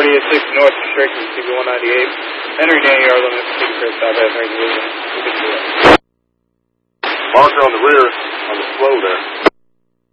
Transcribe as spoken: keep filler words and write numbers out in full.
forty-eight six north, restricting C B one ninety-eight. Entering A R limit, taking first out at American Vision. Marker on the rear, on the slow there.